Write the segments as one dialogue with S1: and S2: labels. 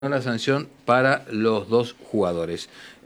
S1: la sanción para los dos jugadores.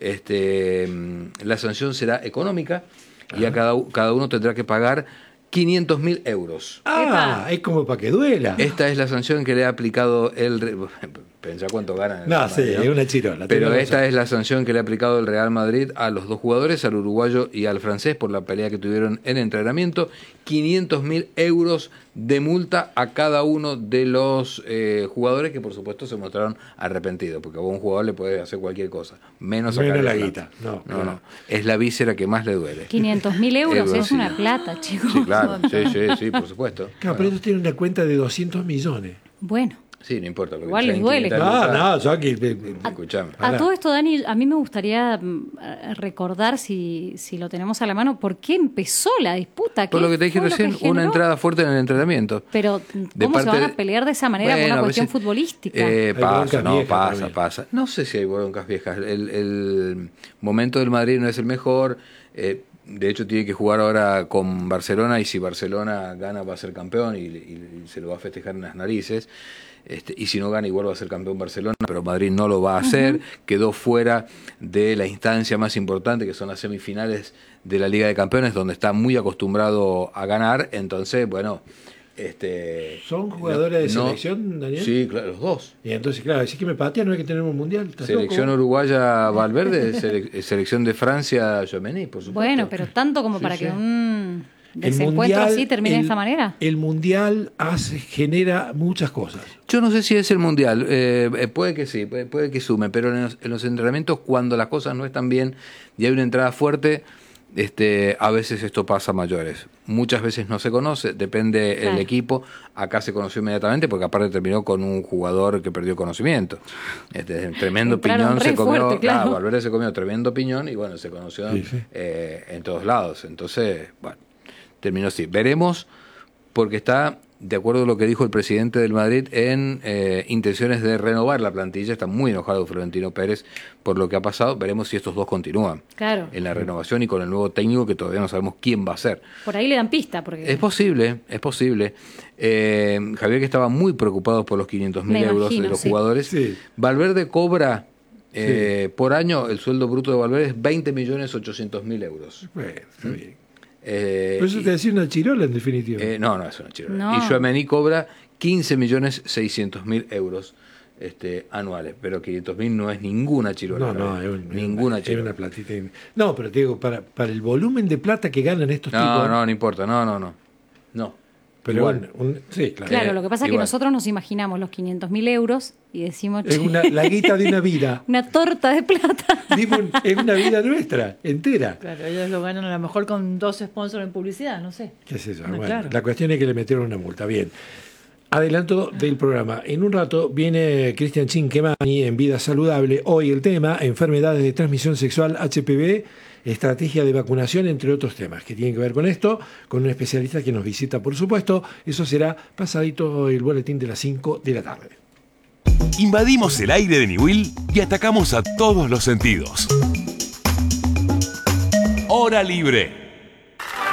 S1: La sanción será económica y a cada uno tendrá que pagar 500.000 euros.
S2: Ah, es como para que duela.
S1: Esta es la sanción que le ha aplicado el... Pensá cuánto ganan.
S2: No, sí,
S1: ¿no?
S2: es una chirola.
S1: Pero esta es la sanción que le ha aplicado el Real Madrid a los dos jugadores, al uruguayo y al francés, por la pelea que tuvieron en entrenamiento. 500.000 euros de multa a cada uno de los jugadores, que por supuesto se mostraron arrepentidos, porque a un jugador le puede hacer cualquier cosa, menos sacar
S2: la guita. No.
S1: Es la víscera que más le duele.
S3: 500.000 euros es
S1: sí.
S3: una plata, chicos.
S1: Sí, claro, sí, por supuesto.
S2: Claro, pero ellos tienen una cuenta de 200 millones.
S3: Bueno.
S1: Sí, no importa.
S3: Igual les duele.
S2: No, yo aquí...
S1: Escuchame.
S3: A todo esto, Dani, a mí me gustaría recordar, si lo tenemos a la mano, por qué empezó la disputa.
S1: Por lo que te dije recién, una entrada fuerte en el entrenamiento.
S3: Pero, ¿cómo se van a pelear de esa manera por una cuestión futbolística?
S1: Pasa. No sé si hay broncas viejas. El momento del Madrid no es el mejor. De hecho, tiene que jugar ahora con Barcelona, y si Barcelona gana va a ser campeón y se lo va a festejar en las narices. Y si no gana, igual va a ser campeón Barcelona, pero Madrid no lo va a hacer. Quedó fuera de la instancia más importante, que son las semifinales de la Liga de Campeones, donde está muy acostumbrado a ganar. Entonces, bueno...
S2: ¿Son jugadores de selección, Daniel?
S1: Sí, claro, los dos.
S2: Y entonces, claro, decís que me patea, no hay que tener un mundial.
S1: Selección uruguaya Valverde, selección de Francia Tchouaméni, por supuesto.
S3: Bueno, pero tanto como para que un desencuentro así termine de esa manera.
S2: El mundial genera muchas cosas.
S1: Yo no sé si es el mundial, puede que sí, puede que sume, pero en los entrenamientos, cuando las cosas no están bien y hay una entrada fuerte, a veces esto pasa a mayores. Muchas veces no se conoce, depende el equipo. Acá se conoció inmediatamente porque aparte terminó con un jugador que perdió conocimiento. Tremendo piñón se comió.
S3: Fuerte, claro.
S1: Valverde se comió tremendo piñón y bueno, se conoció en todos lados. Entonces, bueno, terminó así. Veremos, porque está, de acuerdo a lo que dijo el presidente del Madrid, en intenciones de renovar la plantilla. Está muy enojado Florentino Pérez por lo que ha pasado. Veremos si estos dos continúan en la renovación y con el nuevo técnico, que todavía no sabemos quién va a ser.
S3: Por ahí le dan pista. Porque...
S1: Es posible. Javier, que estaba muy preocupado por los 500.000 euros de los jugadores. Sí. Valverde cobra por año, el sueldo bruto de Valverde es 20.800.000 euros.
S2: Bueno, está bien. Pero eso te decía una chirola, en definitiva.
S1: No es una chirola. No. Y Tchouaméni cobra 15.600.000 euros anuales, pero 500.000 no es ninguna chirola. Ninguna chirola.
S2: Es una platita. No, pero te digo, para el volumen de plata que ganan estos tipos...
S1: No importa, no.
S2: Pero igual, sí, claro.
S3: Claro, lo que pasa es que nosotros nos imaginamos los 500.000 euros y decimos...
S2: Es la guita de una vida.
S3: Una torta de plata.
S2: Es una vida nuestra, entera.
S4: Claro, ellos lo ganan a lo mejor con 2 sponsors en publicidad, no sé.
S2: ¿Qué es eso? Bueno, la cuestión es que le metieron una multa. Bien. Adelanto del programa. En un rato viene Cristian Cinquemani en Vida Saludable. Hoy el tema, enfermedades de transmisión sexual, HPV, estrategia de vacunación, entre otros temas que tienen que ver con esto, con un especialista que nos visita, por supuesto. Eso será pasadito el boletín de las 5 de la tarde.
S5: Invadimos el aire de Niwil y atacamos a todos los sentidos. Hora libre.